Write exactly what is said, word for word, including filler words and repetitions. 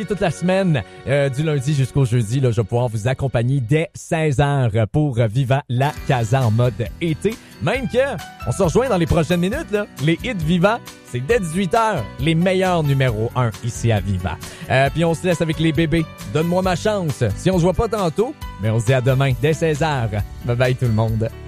Toute la semaine, euh, du lundi jusqu'au jeudi, là, je vais pouvoir vous accompagner dès seize heures pour Viva la Casa en mode été. Même que, on se rejoint dans les prochaines minutes, là. Les hits Viva, c'est dès dix-huit heures, les meilleurs numéros un ici à Viva. Euh, puis on se laisse avec les bébés. Donne-moi ma chance. Si on se voit pas tantôt, mais on se dit à demain dès seize heures. Bye bye tout le monde.